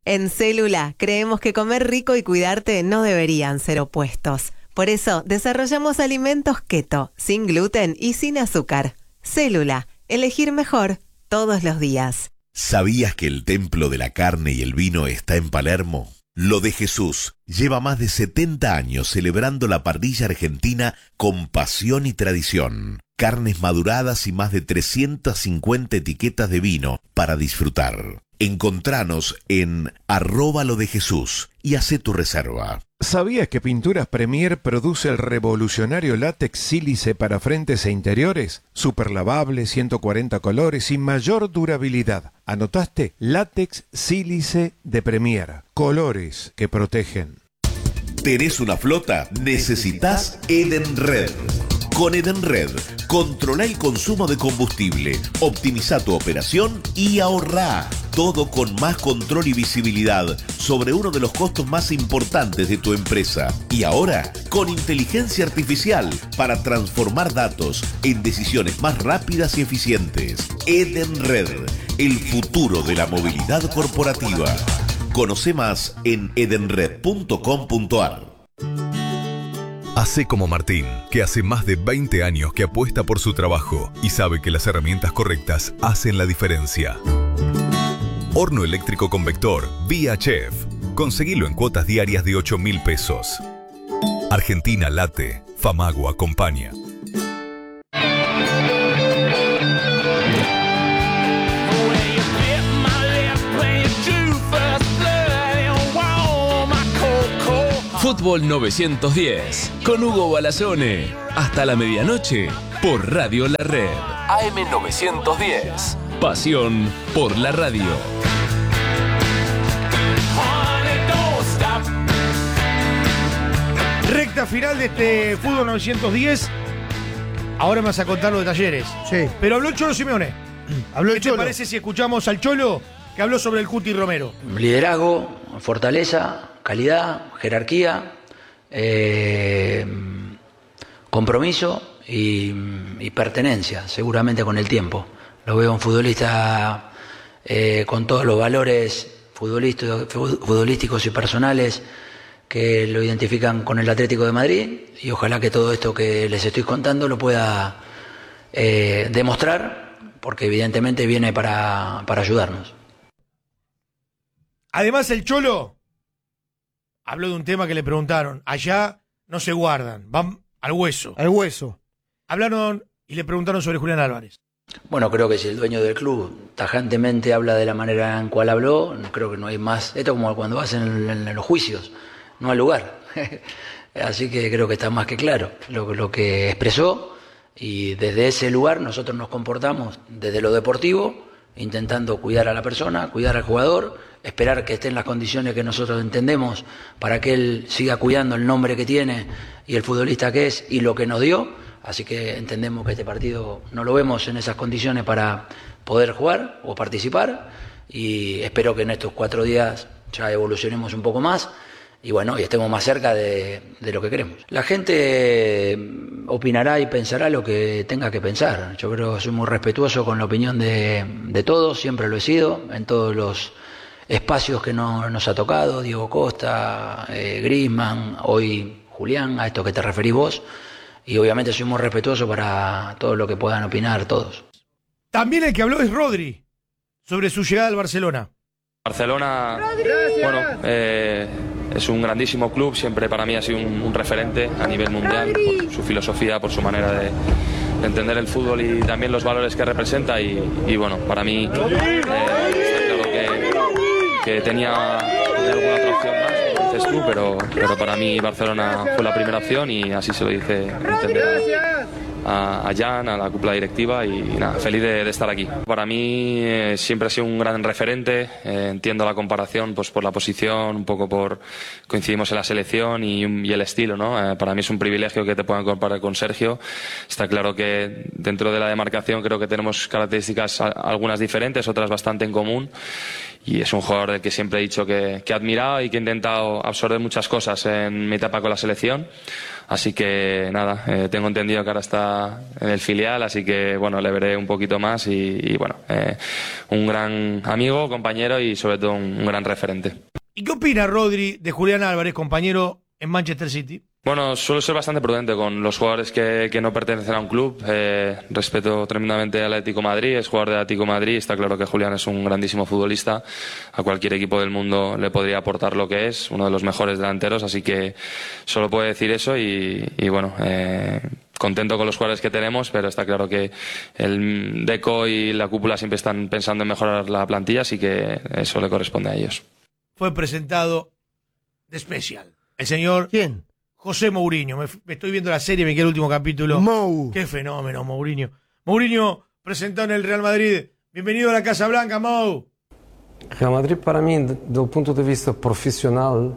En Célula creemos que comer rico y cuidarte no deberían ser opuestos. Por eso desarrollamos alimentos keto, sin gluten y sin azúcar. Célula, elegir mejor todos los días. ¿Sabías que el templo de la carne y el vino está en Palermo? Lo de Jesús lleva más de 70 años celebrando la parrilla argentina con pasión y tradición. Carnes maduradas y más de 350 etiquetas de vino para disfrutar. Encontranos en @lodejesús y hacé tu reserva. ¿Sabías que Pinturas Premier produce el revolucionario látex sílice para frentes e interiores? Super lavable, 140 colores y mayor durabilidad. ¿Anotaste? Látex sílice de Premier. Colores que protegen. ¿Tenés una flota? Necesitas Edenred. Con Edenred, controla el consumo de combustible, optimiza tu operación y ahorrá. Todo con más control y visibilidad sobre uno de los costos más importantes de tu empresa. Y ahora, con inteligencia artificial para transformar datos en decisiones más rápidas y eficientes. Edenred, el futuro de la movilidad corporativa. Conoce más en edenred.com.ar. Hacé como Martín, que hace más de 20 años que apuesta por su trabajo y sabe que las herramientas correctas hacen la diferencia. Horno eléctrico convector Vía Chef. Conseguilo en cuotas diarias de 8.000 pesos. Argentina late, Famago acompaña. Fútbol 910 con Hugo Balazone. Hasta la medianoche por Radio La Red. AM 910. Pasión por la radio. Recta final de este Fútbol 910. Ahora me vas a contar lo de Talleres. Sí. Pero habló el Cholo Simeone. ¿Qué te parece si escuchamos al Cholo que habló sobre el Cuti Romero? Liderazgo, fortaleza, calidad, jerarquía, compromiso y pertenencia, seguramente con el tiempo. Lo veo un futbolista con todos los valores futbolísticos y personales que lo identifican con el Atlético de Madrid, y ojalá que todo esto que les estoy contando lo pueda demostrar, porque evidentemente viene para ayudarnos. Además, el Cholo habló de un tema que le preguntaron. Allá no se guardan, van al hueso. Al hueso. Hablaron y le preguntaron sobre Julián Álvarez. Bueno, creo que si el dueño del club tajantemente habla de la manera en cual habló, creo que no hay más. Esto es como cuando vas en los juicios, no al lugar. Así que creo que está más que claro lo que expresó, y desde ese lugar nosotros nos comportamos desde lo deportivo, intentando cuidar a la persona, cuidar al jugador, esperar que esté en las condiciones que nosotros entendemos para que él siga cuidando el nombre que tiene y el futbolista que es y lo que nos dio. Así que entendemos que este partido no lo vemos en esas condiciones para poder jugar o participar, y espero que en estos 4 días ya evolucionemos un poco más y bueno, y estemos más cerca de lo que queremos. La gente opinará y pensará lo que tenga que pensar. Yo creo que soy muy respetuoso con la opinión de todos, siempre lo he sido, en todos los espacios que nos ha tocado, Diego Costa, Griezmann, hoy Julián, a esto que te referís vos, y obviamente soy muy respetuoso para todo lo que puedan opinar todos. También el que habló es Rodri, sobre su llegada al Barcelona. Barcelona, bueno, es un grandísimo club, siempre para mí ha sido un referente a nivel mundial, por su filosofía, por su manera de entender el fútbol y también los valores que representa, y bueno, para mí está claro que tenía alguna otra opción más, como dices tú, pero para mí Barcelona fue la primera opción, y así se lo dije entender a Jan, a la cúpula directiva, y nada, feliz de estar aquí. Para mí siempre ha sido un gran referente, entiendo la comparación pues por la posición, un poco por coincidimos en la selección y el estilo, ¿no? Para mí es un privilegio que te puedan comparar con Sergio. Está claro que dentro de la demarcación creo que tenemos características algunas diferentes, otras bastante en común, y es un jugador del que siempre he dicho que he admirado y que he intentado absorber muchas cosas en mi etapa con la selección. Así que nada, tengo entendido que ahora está en el filial, así que bueno, le veré un poquito más y bueno, un gran amigo, compañero y sobre todo un gran referente. ¿Y qué opina Rodri de Julián Álvarez, compañero en Manchester City? Bueno, suelo ser bastante prudente con los jugadores que no pertenecen a un club. Respeto tremendamente al Atlético de Madrid, es jugador del Atlético de Madrid. Está claro que Julián es un grandísimo futbolista. A cualquier equipo del mundo le podría aportar lo que es, uno de los mejores delanteros. Así que solo puedo decir eso y bueno, contento con los jugadores que tenemos, pero está claro que el Deco y la cúpula siempre están pensando en mejorar la plantilla, así que eso le corresponde a ellos. Fue presentado de especial el señor... ¿Quién? José Mourinho. Me estoy viendo la serie, me queda el último capítulo. Mou. Qué fenómeno, Mourinho. Mourinho presentó en el Real Madrid. Bienvenido a la Casa Blanca, Mou. Real Madrid para mí, desde el punto de vista profesional,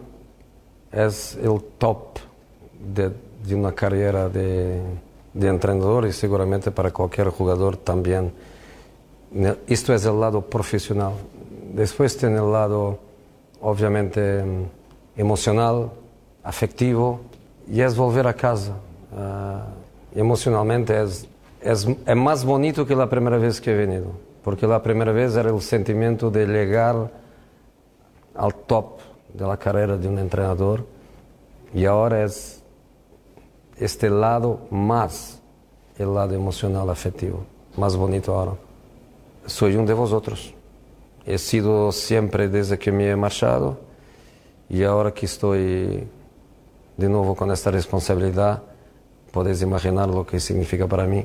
es el top de una carrera de entrenador y seguramente para cualquier jugador también. Esto es el lado profesional. Después tiene el lado, obviamente, emocional, afectivo, y es volver a casa. Emocionalmente es más bonito que la primera vez que he venido, porque la primera vez era el sentimiento de llegar al top de la carrera de un entrenador, y ahora es este lado más, el lado emocional, afectivo, más bonito ahora. Soy uno de vosotros. He sido siempre desde que me he marchado, y ahora que estoy de nuevo con esta responsabilidad, podéis imaginar lo que significa para mí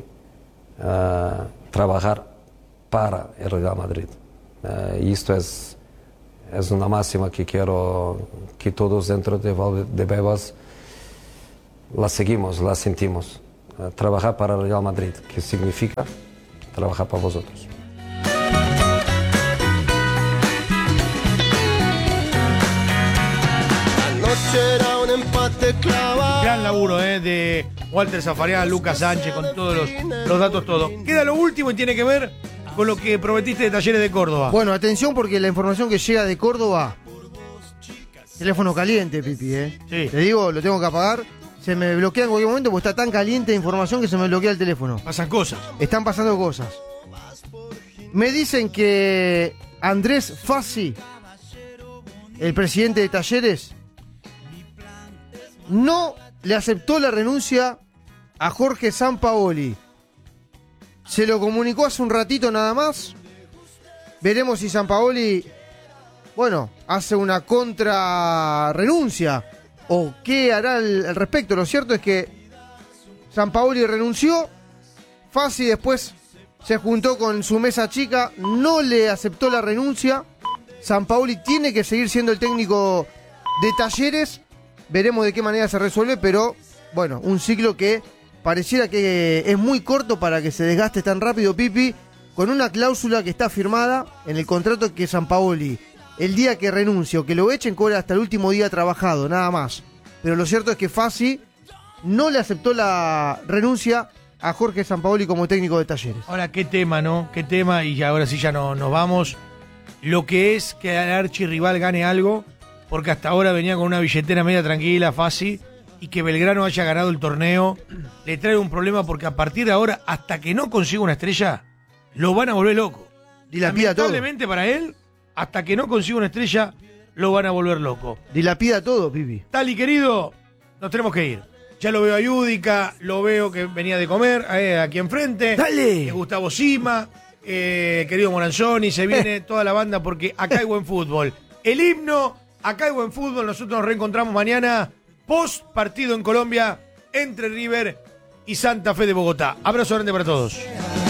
trabajar para el Real Madrid. Y esto es una máxima que quiero que todos dentro de Valdebebas la seguimos, la sentimos. Trabajar para el Real Madrid, que significa trabajar para vosotros. Será un empate clavado. Gran laburo de Walter Zafarian, Lucas Sánchez, con todos los datos, todo. Queda lo último y tiene que ver con lo que prometiste de Talleres de Córdoba. Bueno, atención porque la información que llega de Córdoba, teléfono caliente, Pipi, Sí. Te digo, lo tengo que apagar. Se me bloquea en cualquier momento porque está tan caliente de información que se me bloquea el teléfono. Pasan cosas. Están pasando cosas. Me dicen que Andrés Fassi, el presidente de Talleres, no le aceptó la renuncia a Jorge Sampaoli. Se lo comunicó hace un ratito nada más. Veremos si Sampaoli, hace una contra renuncia o qué hará al respecto. Lo cierto es que Sampaoli renunció. Fassi después se juntó con su mesa chica, no le aceptó la renuncia. Sampaoli tiene que seguir siendo el técnico de Talleres. Veremos de qué manera se resuelve, pero un ciclo que pareciera que es muy corto para que se desgaste tan rápido, Pipi, con una cláusula que está firmada en el contrato que Sampaoli, el día que renuncie o que lo echen, cobra hasta el último día trabajado, nada más. Pero lo cierto es que Fassi no le aceptó la renuncia a Jorge Sampaoli como técnico de Talleres. Ahora, qué tema, ¿no? Qué tema, y ahora sí ya nos vamos. Lo que es que el archirrival gane algo, porque hasta ahora venía con una billetera media tranquila, Fassi, y que Belgrano haya ganado el torneo, le trae un problema porque a partir de ahora, hasta que no consiga una estrella, lo van a volver loco. Dilapida todo. Lamentablemente para él, hasta que no consiga una estrella, lo van a volver loco. Dilapida todo, Pipi. Tali, querido, nos tenemos que ir. Ya lo veo a Yudica, lo veo que venía de comer aquí enfrente. ¡Dale! Gustavo Sima, querido Moranzoni, se viene toda la banda porque acá hay buen fútbol. El himno, acá hay buen fútbol. Nosotros nos reencontramos mañana, post partido en Colombia, entre River y Santa Fe de Bogotá. Abrazo grande para todos.